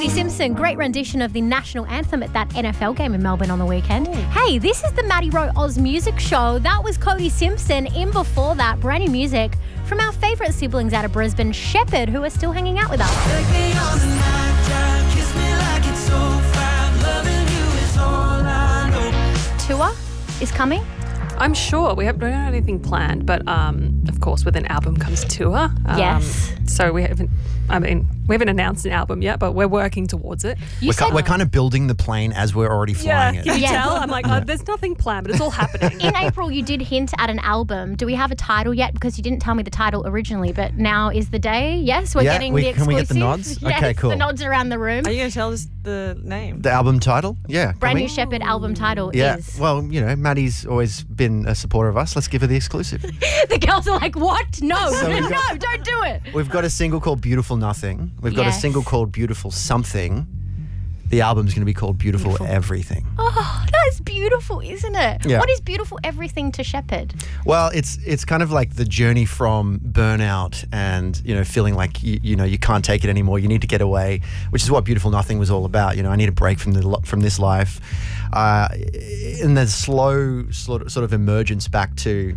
Cody Simpson, great rendition of the national anthem at that NFL game in Melbourne on the weekend. Hey, this is the Maddie Rowe Oz Music Show. That was Cody Simpson. In before that, brand new music from our favourite siblings out of Brisbane, Shepherd, who are still hanging out with us. Take me on the night drive, kiss me like it's so fine. Loving you is all I know. Tour is coming. I'm sure. We don't have anything planned, but of course with an album comes tour. Yes. So we haven't announced an album yet, but we're working towards it. We're kind of building the plane as we're already flying it. Can you Yeah. tell? I'm like, there's nothing planned, but it's all happening. In April, you did hint at an album. Do we have a title yet? Because you didn't tell me the title originally, but now is the day. Yes, we're getting the exclusive. Can we get the nods? Yes, Okay, cool. the nods around the room. Are you going to tell us the name? The album title? Yeah. can Brand we? new Shepherd album title Yeah. is. Well, Maddie's always been a supporter of us. Let's give her the exclusive. The girls are like, what? No, So we've got- no, don't do it. We've got a single called Beautiful Nothing. We've got a Yes. single called Beautiful Something. The album's going to be called Beautiful Everything. Oh, that's beautiful, isn't it? Yeah. What is beautiful everything to Shepherd? Well, it's kind of like the journey from burnout and, feeling like, you can't take it anymore. You need to get away, which is what Beautiful Nothing was all about. I need a break from this life. And the slow sort of emergence back to